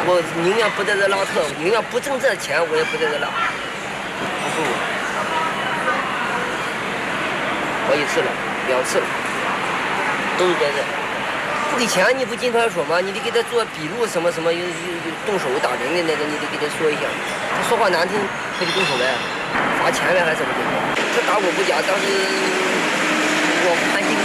我宁愿不在这拉特，宁愿不挣这钱，我也不在这拉。不服我，好几次了，2次了，都是在这。不给钱你不进派出所吗？你得给他做笔录什么什么，有动手打人的那个，你得给他说一下。他说话难听，他就动手呗，罚钱呗还是怎么的？他打我不假，当时我判定